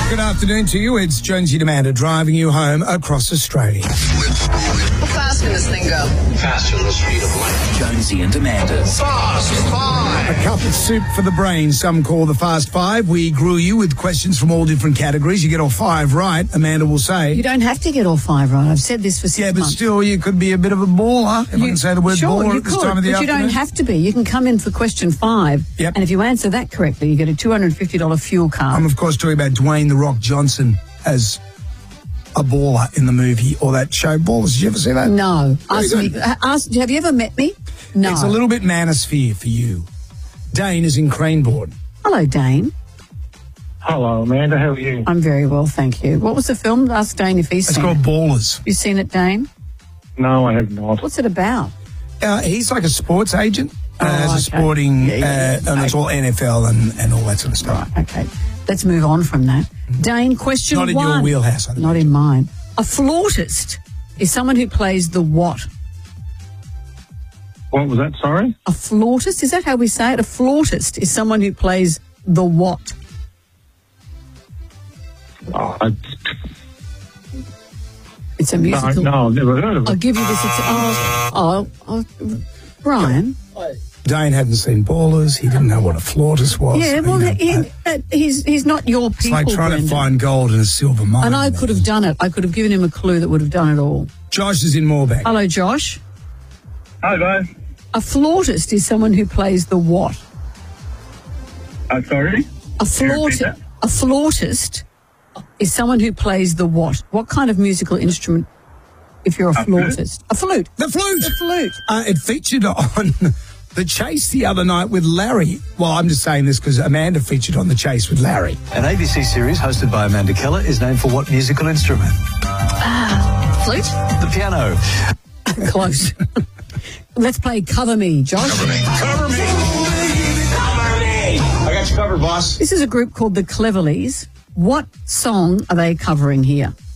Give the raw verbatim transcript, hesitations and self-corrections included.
Good afternoon to you. It's Jonesy and Amanda driving you home across Australia. How fast can this thing go? Faster than the speed of light. Jonesy and Amanda. Fast Five. A cup of soup for the brain, some call the Fast Five. We grill you with questions from all different categories. You get all five right, Amanda will say. You don't have to get all five right. I've said this for six Yeah, but months. still, you could be a bit of a baller, if I You- can say the word sure, baller you at this could, time of the but afternoon. you don't have to be. You can come in for question five, Yep. and if you answer that correctly, you get a two hundred fifty dollars fuel card. I'm, of course, talking about Dwayne "The Rock" Johnson as a baller in the movie, or that show Ballers. Did you ever see that? no. Very Ask me. good. uh, Ask, have you ever met me? No. It's a little bit manosphere for you. Dane is in Cranebourne. Hello, Dane. Hello, Amanda. How are you? I'm very well, thank you. What was the film? Ask Dane if he's It's seen called it. Ballers. You seen it, Dane? No, I have not. What's it about? Uh, he's like a sports agent, uh, Oh, as a okay. sporting, Yeah, yeah, yeah. uh, and it's all N F L and, and all that sort of stuff. Okay, let's move on from that. Dane, question Not in one. your wheelhouse, I think. Not in mine. A flautist is someone who plays the what? What was that? Sorry? A flautist? Is that how we say it? A flautist is someone who plays the what? Oh, I, It's a no, musical. no, I've never heard of I'll it. give you this. It's, oh, oh, oh, Brian. Dane hadn't seen Ballers. He didn't know what a flautist was. Yeah, well, You know, he, uh, uh, he's he's not your people. it's like trying Brendan. to find gold in a silver mine. And I could have done it. I could have given him a clue that would have done it all. Josh is in Moorebank. Hello, Josh. Hi, guys. A flautist is someone who plays the what? Uh, sorry? A Can you repeat flautist. that? A flautist is someone who plays the what? What kind of musical instrument? If you're a, A flute? flautist, a flute. The flute. The flute. Uh, it featured on The Chase the other night with Larry. Well, I'm just saying this because Amanda featured on The Chase with Larry. An A B C series hosted by Amanda Keller is named for what musical instrument? Flute. The piano. Close. Let's play Cover Me, Josh. Cover me. Cover me. I got you covered, boss. This is a group called the Cleverleys. What song are they covering here?